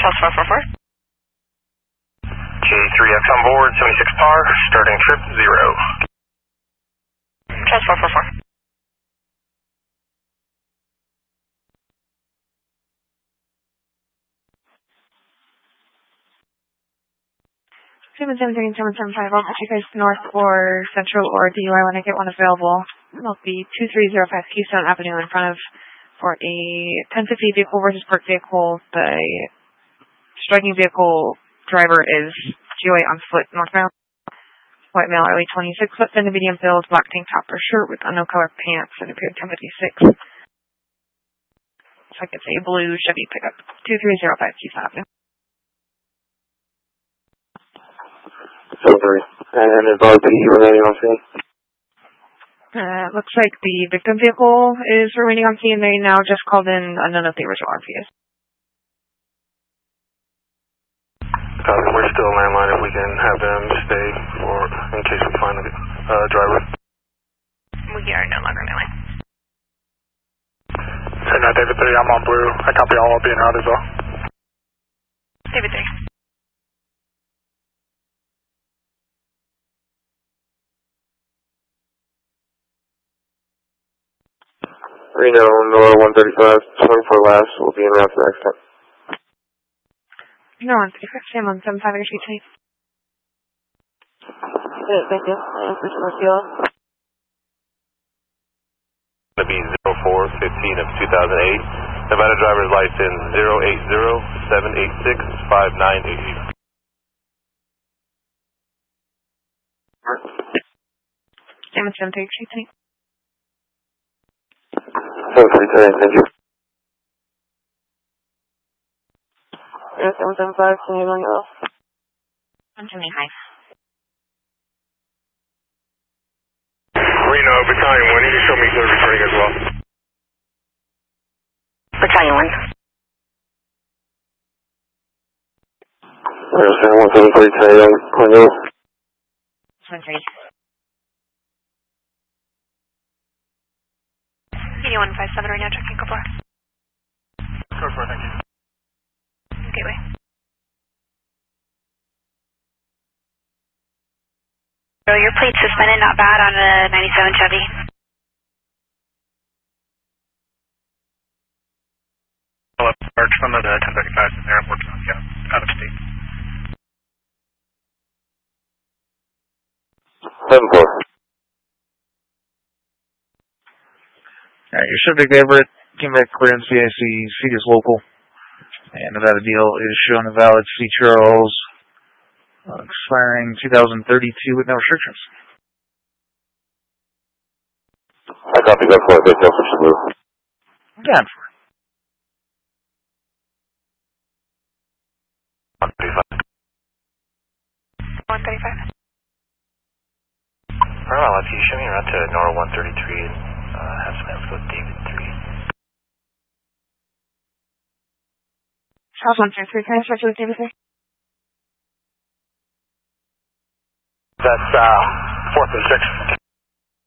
Charles 444. J3X on board, 76 par, starting trip 0. Charles 444. 773 and 775, I'll put you guys north or central or DUI when I get one available. It'll be 2305 Keystone Avenue in front of, for a 1050 vehicle versus parked vehicle. The striking vehicle driver is GOA on foot northbound. White male, early 26, foot thin to medium build, black tank top or shirt with unknown color pants, and appeared 1056. Looks like it's a blue Chevy pickup, 2305 Keystone Avenue. And advise that he remaining on scene. Looks like the victim vehicle is remaining on scene. They now just called in unknown if the original RPS. We're still landline if we can have them stay for in case we find the driver. We are no longer landline. David 3, I'm on blue. I copy all, I'll be en route as well. David 3. Reno, Nora 135, 24 last, we'll be en route to next time. No, 135, Sam on 75 Street, please. Thank you. Going to be 04-15 of 2008. Nevada driver's license 080-786-5988. Sam on 75 Street, please. 733, thank you. Yeah, 775, can you run it off? 175. Reno, Battalion 1, you can show me clear returning as well. Battalion 1. Understand, 173, on you. 130. 8157 right now, checking Coppola. Go for it, thank you. Gateway. So your plate's suspended, not bad, on a 97 Chevy. March from the 1035 in there, I'm working on the out of state. 7-4. Alright, your subject Everett came back clear in CIC, seat is local, and Nevada deal is shown a valid C. Charles, expiring 2032 with no restrictions. I copy that for the Delta Blue. Down for it. 135. Alright, if you show me around to Nora 133 and have some info with David 3. Charles 133, can I start with David 3? That's 4th and 6th.